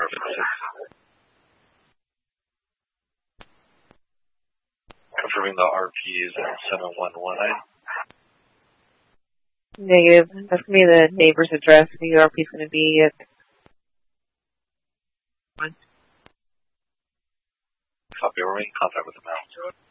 Confirming the RP is at 7119. Negative. That's going to be the neighbor's address. The RP is going to be at... Copy. We're in contact with the mouse.